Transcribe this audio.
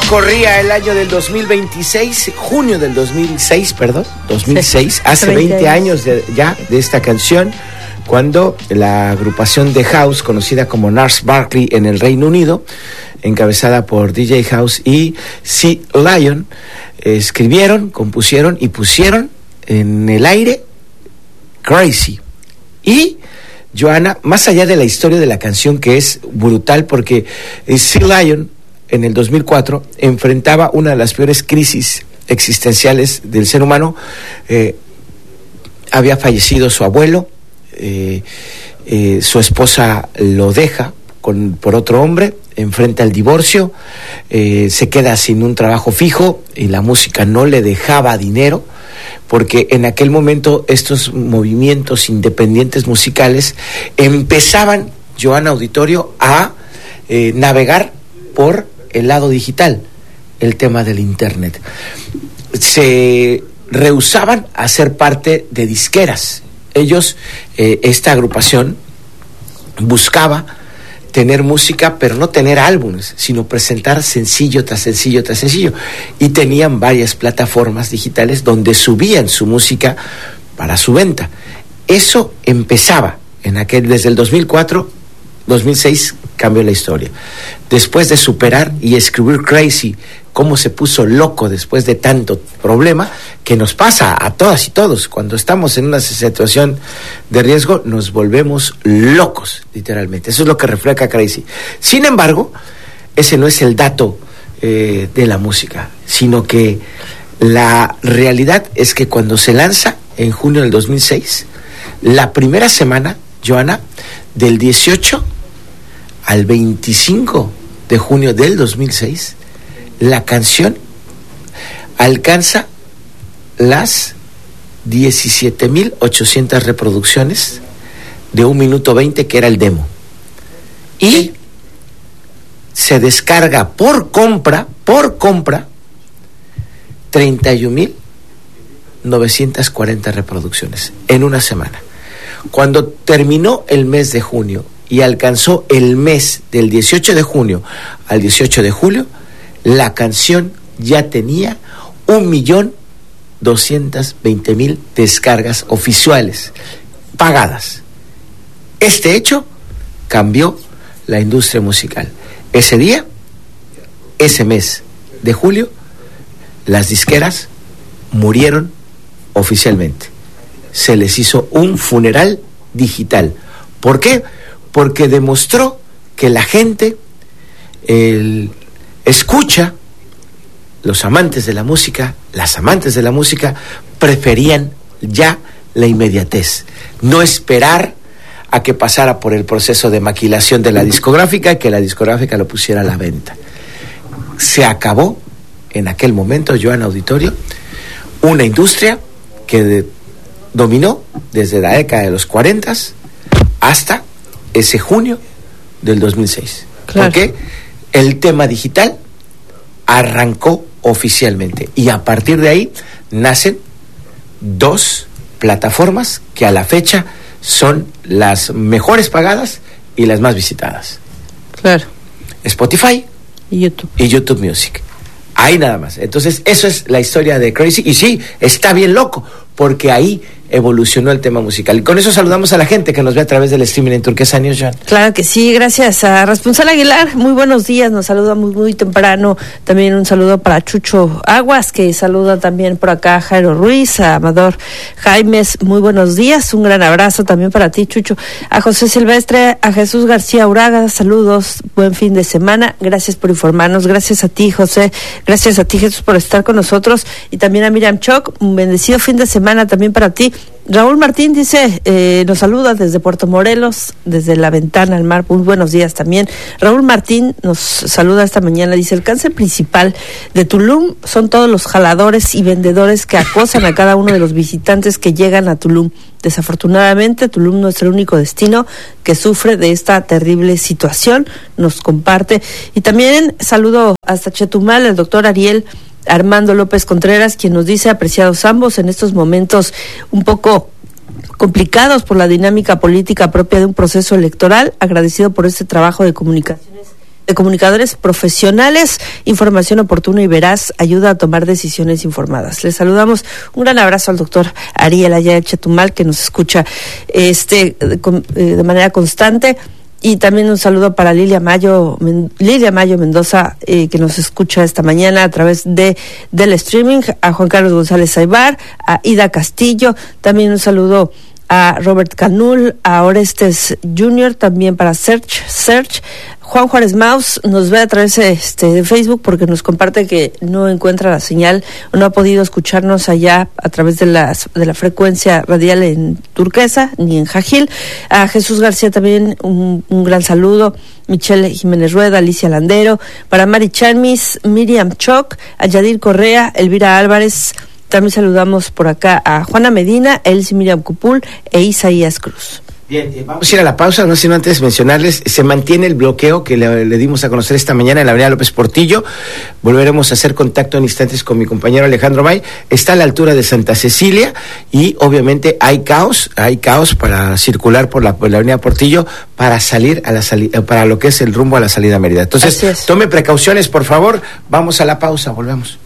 Corría el año del 2026, junio del 2006, sí, hace 20 años de esta canción, cuando la agrupación de house conocida como Gnarls Barkley en el Reino Unido, encabezada por DJ House y C. Lion, escribieron, compusieron y pusieron en el aire Crazy. Y Johanna, más allá de la historia de la canción, que es brutal porque C. Lion en el 2004 enfrentaba una de las peores crisis existenciales del ser humano. Había fallecido su abuelo, su esposa lo deja por otro hombre, enfrenta el divorcio, se queda sin un trabajo fijo y la música no le dejaba dinero, porque en aquel momento estos movimientos independientes musicales empezaban, Johanna Auditorio, a navegar por el lado digital, el tema del internet. Se rehusaban a ser parte de disqueras. Ellos, esta agrupación, buscaba tener música, pero no tener álbumes, sino presentar sencillo tras sencillo tras sencillo. Y tenían varias plataformas digitales donde subían su música para su venta. Eso empezaba desde el 2004, 2006 cambió la historia. Después de superar y escribir Crazy, cómo se puso loco después de tanto problema, que nos pasa a todas y todos. Cuando estamos en una situación de riesgo, nos volvemos locos, literalmente. Eso es lo que refleja Crazy. Sin embargo, ese no es el dato de la música, sino que la realidad es que cuando se lanza en junio del 2006, la primera semana, Johanna, del 18 al 25 de junio del 2006, la canción alcanza las 17,800 reproducciones de 1 minuto 20, que era el demo. Y se descarga por compra, 31,940 reproducciones en una semana. Cuando terminó el mes de junio y alcanzó el mes del 18 de junio al 18 de julio, la canción ya tenía 1,220,000 descargas oficiales pagadas. Este hecho cambió la industria musical. Ese día, ese mes de julio, las disqueras murieron oficialmente. Se les hizo un funeral digital. ¿Por qué? Porque demostró que la gente escucha, los amantes de la música, las amantes de la música, preferían ya la inmediatez, no esperar a que pasara por el proceso de maquilación de la discográfica y que la discográfica lo pusiera a la venta. Se acabó en aquel momento, Johanna Auditorio, una industria que dominó desde la década de los 40 hasta ese junio del 2006. Claro. Porque el tema digital arrancó oficialmente y a partir de ahí nacen 2 plataformas que a la fecha son las mejores pagadas y las más visitadas. Claro. Spotify y YouTube Music. Ahí nada más. Entonces, eso es la historia de Crazy. Y sí, está bien loco, porque ahí evolucionó el tema musical. Y con eso saludamos a la gente que nos ve a través del streaming en Turquesa News, John. Claro que sí, gracias a Responsal Aguilar. Muy buenos días, nos saluda muy temprano. También un saludo para Chucho Aguas, que saluda también por acá a Jairo Ruiz, a Amador Jaimes. Muy buenos días, un gran abrazo también para ti, Chucho. A José Silvestre, a Jesús García Uraga, saludos, buen fin de semana. Gracias por informarnos, gracias a ti, José. Gracias a ti, Jesús, por estar con nosotros. Y también a Miriam Choc, un bendecido fin de semana también para ti. Raúl Martín dice, nos saluda desde Puerto Morelos, desde la ventana al mar. Muy buenos días también. Raúl Martín nos saluda esta mañana, dice, el cáncer principal de Tulum son todos los jaladores y vendedores que acosan a cada uno de los visitantes que llegan a Tulum. Desafortunadamente, Tulum no es el único destino que sufre de esta terrible situación, nos comparte. Y también saludo hasta Chetumal al doctor Ariel Armando López Contreras, quien nos dice, apreciados ambos en estos momentos un poco complicados por la dinámica política propia de un proceso electoral, agradecido por este trabajo de comunicaciones de comunicadores profesionales, información oportuna y veraz, ayuda a tomar decisiones informadas. Les saludamos, un gran abrazo al doctor Ariel allá de Chetumal, que nos escucha de manera constante, y también un saludo para Lilia Mayo Mendoza, que nos escucha esta mañana a través del streaming, a Juan Carlos González Aybar, a Ida Castillo, también un saludo a Robert Canul, a Orestes Jr., también para Search. Juan Juárez Maus nos ve a través de Facebook porque nos comparte que no encuentra la señal o no ha podido escucharnos allá a través de la frecuencia radial en Turquesa ni en Jajil. A Jesús García también un gran saludo. Michelle Jiménez Rueda, Alicia Landero, para Mari Chanmis, Miriam Choc, a Yadir Correa, Elvira Álvarez. También saludamos por acá a Juana Medina, Elsie Miriam Cupul e Isaías Cruz. Bien, vamos a ir a la pausa, no sin antes mencionarles, se mantiene el bloqueo que le dimos a conocer esta mañana en la avenida López Portillo. Volveremos a hacer contacto en instantes con mi compañero Alejandro May. Está a la altura de Santa Cecilia y obviamente hay caos para circular por la avenida Portillo para salir para lo que es el rumbo a la salida a Mérida. Entonces, tome precauciones, por favor. Vamos a la pausa, volvemos.